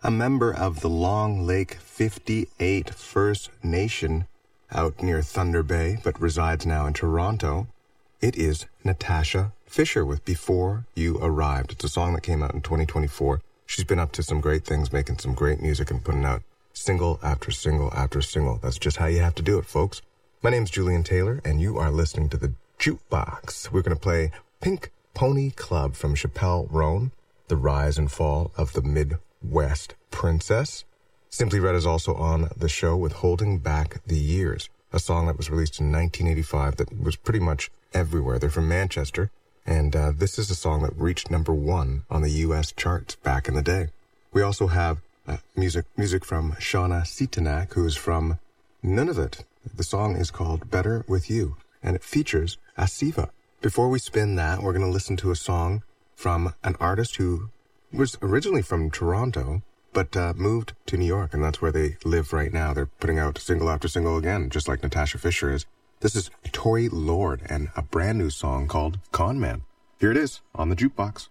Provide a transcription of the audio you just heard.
a member of the Long Lake 58 First Nation out near Thunder Bay, but resides now in Toronto. It is Natasha Fisher with Before You Arrived. It's a song that came out in 2024. She's been up to some great things, making some great music and putting out single after single after single. That's just how you have to do it, folks. My name's Julian Taylor, and you are listening to The Jukebox. We're going to play Pink Pony Club from Chappelle Roan, The Rise and Fall of the Midwest Princess. Simply Red is also on the show with Holding Back the Years, a song that was released in 1985 that was pretty much everywhere. They're from Manchester, and this is a song that reached #1 on the U.S. charts back in the day. We also have music from Shauna Sitanak, who is from Nunavut. The song is called Better With You, and it features Asiva. Before we spin that, we're going to listen to a song from an artist who was originally from Toronto, but moved to New York, and that's where they live right now. They're putting out single after single again, just like Natasha Fisher is. This is Tory Lord and a brand new song called Con Man. Here it is on The Jukebox.